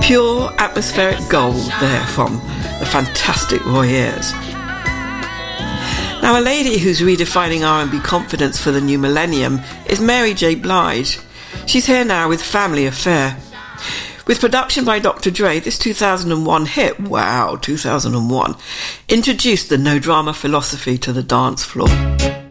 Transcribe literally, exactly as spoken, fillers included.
Pure atmospheric gold there from the fantastic Roy Ayers. Now, a lady who's redefining R and B confidence for the new millennium is Mary J. Blige. She's here now with Family Affair. With production by Doctor Dre, this two thousand one hit, wow, two thousand one, introduced the no-drama philosophy to the dance floor.